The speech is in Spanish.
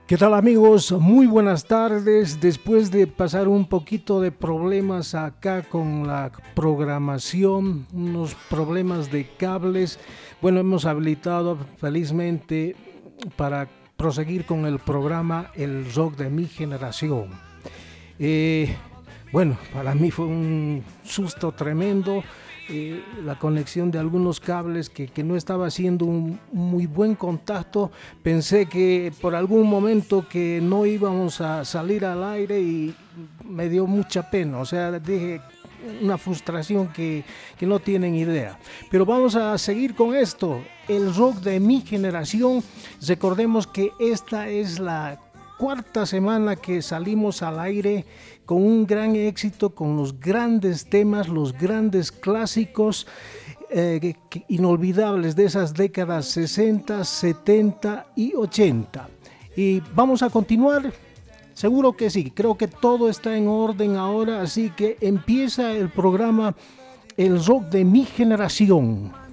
¿Qué tal amigos? Muy buenas tardes. Después de pasar un poquito de problemas acá con la programación, unos problemas de cables, bueno, hemos habilitado felizmente para proseguir con el programa El Rock de mi generación. Eh, bueno, para mí fue un susto tremendo. La conexión de algunos cables que no estaba haciendo un muy buen contacto. Pensé que por algún momento que no íbamos a salir al aire y me dio mucha pena. O sea, dije una frustración que no tienen idea. Pero vamos a seguir con esto. El rock de mi generación. Recordemos que esta es la cuarta semana que salimos al aire con un gran éxito, con los grandes temas, los grandes clásicos inolvidables de esas décadas 60, 70 y 80. Y vamos a continuar. Seguro que sí, creo que todo está en orden ahora, así que empieza el programa El Rock de mi generación.